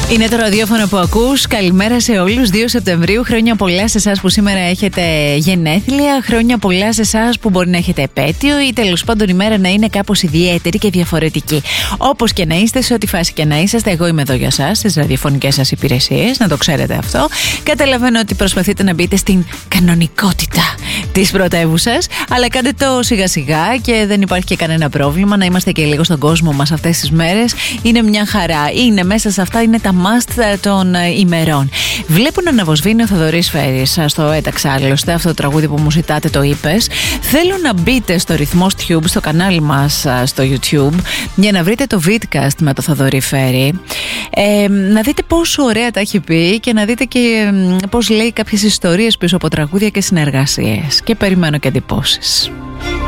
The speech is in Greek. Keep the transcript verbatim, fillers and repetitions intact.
Είναι το ραδιόφωνο που ακούς. Καλημέρα σε όλους. δύο Σεπτεμβρίου. Χρόνια πολλά σε εσάς που σήμερα έχετε γενέθλια. Χρόνια πολλά σε εσάς που μπορεί να έχετε επέτειο ή τέλος πάντων η μέρα να είναι κάπως ιδιαίτερη και διαφορετική. Όπως και να είστε, σε ό,τι φάση και να είσαστε, εγώ είμαι εδώ για εσάς, στις ραδιοφωνικές σας υπηρεσίες. Να το ξέρετε αυτό. Καταλαβαίνω ότι προσπαθείτε να μπείτε στην κανονικότητα της πρωτεύουσας, αλλά κάντε το σιγά σιγά και δεν υπάρχει και κανένα πρόβλημα. Να είμαστε και λίγο στον κόσμο μας αυτές τις μέρες. Είναι μια χαρά. Είναι μέσα σε αυτά, είναι τα must των ημερών. Βλέπω να αναβοσβήνει ο Θοδωρής Φέρης. Στο έταξα άλλωστε αυτό το τραγούδι που μου ζητάτε, το είπες. Θέλω να μπείτε στο Ρυθμός Tube, στο κανάλι μας στο YouTube, για να βρείτε το vidcast με το Θοδωρή Φέρη. Ε, να δείτε πόσο ωραία τα έχει πει και να δείτε και πώς λέει κάποιες ιστορίες πίσω από τραγούδια και συνεργασίες. Και περιμένω και εντυπώσεις.